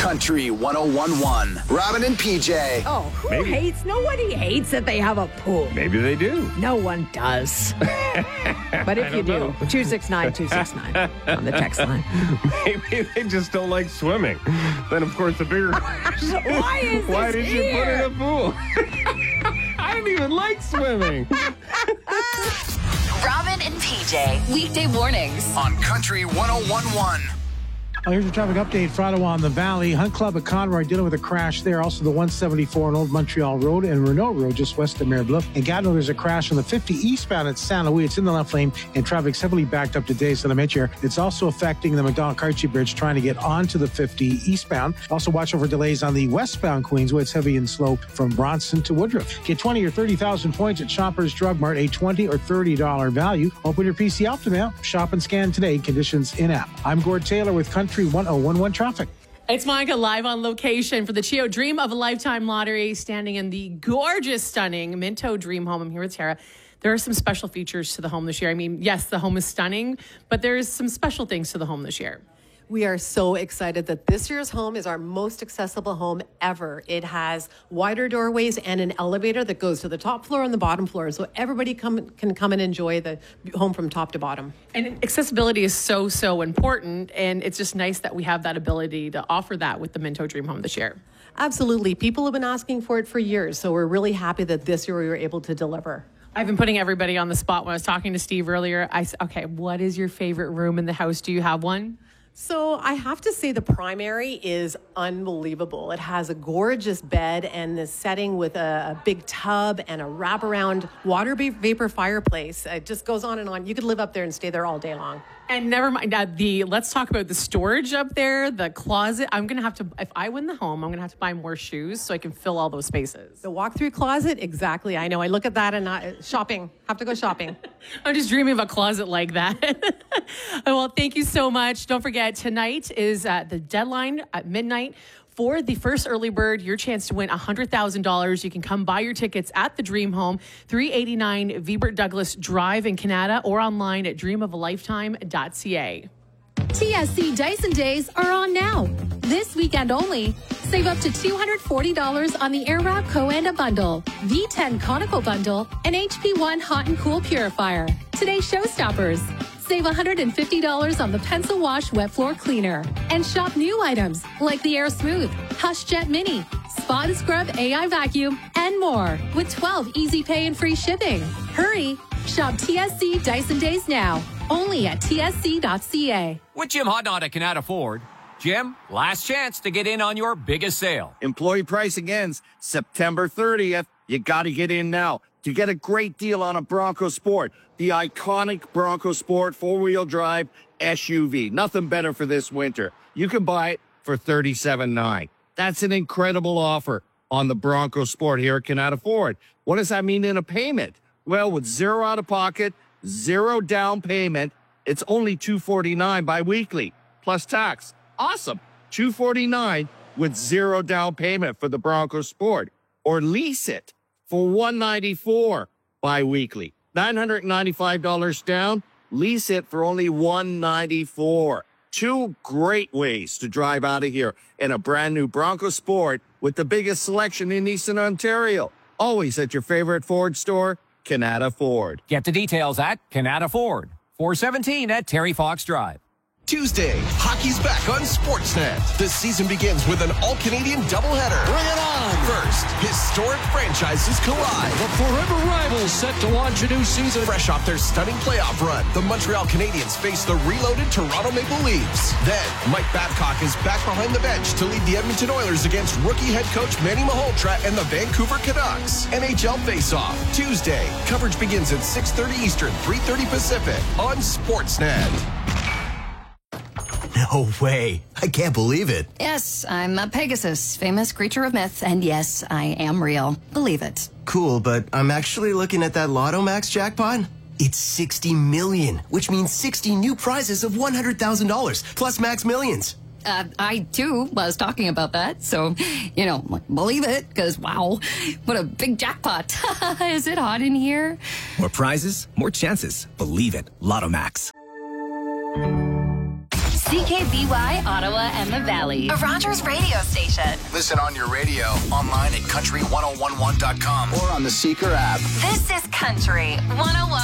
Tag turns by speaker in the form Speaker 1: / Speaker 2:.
Speaker 1: Country 101.1. Robin and PJ.
Speaker 2: Oh, who hates? Nobody hates that they have a pool.
Speaker 3: Maybe they do.
Speaker 2: No one does. But if you do, 269-269 on the text line.
Speaker 3: Maybe they just don't like swimming. Then, of course, the bigger question is, why did you put in a pool? I didn't even like swimming.
Speaker 4: Robin and PJ, weekday mornings
Speaker 1: On Country 101.1.
Speaker 5: Here's your traffic update for Ottawa on the Valley. Hunt Club at Conroy dealing with a crash there. Also the 174 on Old Montreal Road and Renault Road just west of Marebluff. And Gatineau, there's a crash on the 50 eastbound at Saint Louis. It's in the left lane and traffic's heavily backed up today. So it's also affecting the McDonald-Cartier Bridge trying to get onto the 50 eastbound. Also watch over delays on the westbound Queensway. It's heavy and slow from Bronson to Woodruff. Get 20 or 30,000 points at Shoppers Drug Mart, a $20 or $30 value. Open your PC Optimail. Shop and scan today. Conditions in-app. I'm Gord Taylor with Country 101.1 Traffic.
Speaker 6: It's Monica live on location for the Chio Dream of a Lifetime Lottery, standing in the gorgeous, stunning Minto Dream Home. I'm here with Tara. There are some special features to the home this year. I mean, yes, the home is stunning, but there's some special things to the home this year.
Speaker 7: We are so excited that this year's home is our most accessible home ever. It has wider doorways and an elevator that goes to the top floor and the bottom floor, so everybody can come and enjoy the home from top to bottom.
Speaker 6: And accessibility is so important, and it's just nice that we have that ability to offer that with the Minto Dream Home this year.
Speaker 7: Absolutely. People have been asking for it for years, so we're really happy that this year we were able to deliver.
Speaker 6: I've been putting everybody on the spot. When I was talking to Steve earlier, I said, okay, what is your favorite room in the house? Do you have one?
Speaker 7: So I have to say the primary is unbelievable. It has a gorgeous bed and the setting with a big tub and a wraparound water vapor fireplace. It just goes on and on. You could live up there and stay there all day long.
Speaker 6: And never mind, let's talk about the storage up there, the closet. I'm going to have to, if I win the home, I'm going to have to buy more shoes so I can fill all those spaces.
Speaker 7: The walk-through closet, exactly. I know. I look at that and shopping. Have to go shopping.
Speaker 6: I'm just dreaming of a closet like that. Well, thank you so much. Don't forget, tonight is the deadline at midnight. For the first early bird, your chance to win $100,000. You can come buy your tickets at the Dream Home, 389 Vibert Douglas Drive in Canada, or online at dreamofalifetime.ca.
Speaker 8: TSC Dyson Days are on now. This weekend only. Save up to $240 on the Airwrap Co-Anda Bundle, V10 Conical Bundle, and HP1 Hot and Cool Purifier. Today's showstoppers. Save $150 on the Pencil Wash Wet Floor Cleaner. And shop new items like the Air Smooth, Hush Jet Mini, Spot and Scrub AI Vacuum, and more with 12 easy pay and free shipping. Hurry! Shop TSC Dyson Days now, only at tsc.ca.
Speaker 9: With Jim Hodnott at Canada Ford. Jim, last chance to get in on your biggest sale.
Speaker 10: Employee pricing ends September 30th. You got to get in now to get a great deal on a Bronco Sport, the iconic Bronco Sport four-wheel drive SUV. Nothing better for this winter. You can buy it for $37,900. That's an incredible offer on the Bronco Sport here at Canada Ford. What does that mean in a payment? Well, with zero out of pocket, zero down payment, it's only $249 biweekly plus tax. Awesome. $249 with zero down payment for the Bronco Sport, or lease it for $194 biweekly. $995 down, lease it for only $194. Two great ways to drive out of here in a brand new Bronco Sport with the biggest selection in Eastern Ontario. Always at your favorite Ford store, Canada Ford.
Speaker 9: Get the details at Canada Ford, 417 at Terry Fox Drive.
Speaker 11: Tuesday, hockey's back on Sportsnet. The season begins with an all-Canadian doubleheader. Bring it on! First, historic franchises collide.
Speaker 12: The forever rivals set to launch a new season.
Speaker 11: Fresh off their stunning playoff run, the Montreal Canadiens face the reloaded Toronto Maple Leafs. Then, Mike Babcock is back behind the bench to lead the Edmonton Oilers against rookie head coach Manny Malhotra and the Vancouver Canucks. NHL face-off, Tuesday. Coverage begins at 6:30 Eastern, 3:30 Pacific on Sportsnet.
Speaker 13: No way. I can't believe it.
Speaker 14: Yes, I'm a Pegasus, famous creature of myth, and yes, I am real. Believe it.
Speaker 13: Cool, but I'm actually looking at that Lotto Max jackpot. It's 60 million, which means 60 new prizes of $100,000 plus Max Millions.
Speaker 14: I, too, was talking about that, so, believe it, because, wow, what a big jackpot. Is it hot in here?
Speaker 13: More prizes, more chances. Believe it. Lotto Max.
Speaker 4: CKBY, Ottawa and the Valley. A Rogers radio station.
Speaker 1: Listen on your radio, online at country1011.com, or on the Seeker app.
Speaker 4: This is Country 101.